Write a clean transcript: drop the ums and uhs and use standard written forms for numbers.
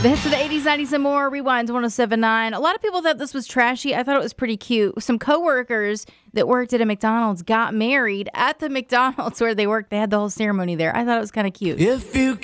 The hits of the 80s, 90s, and more. Rewind 1079. A lot of people thought this was trashy. I thought it was pretty cute. Some coworkers that worked at a McDonald's got married at the McDonald's where they worked. They had the whole ceremony there. I thought it was kind of cute. If you